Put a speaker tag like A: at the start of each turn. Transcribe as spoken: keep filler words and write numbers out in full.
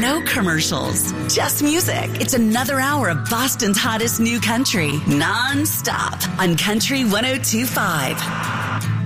A: No commercials, just music. It's another hour of Boston's hottest new country, non-stop on Country one oh two point five.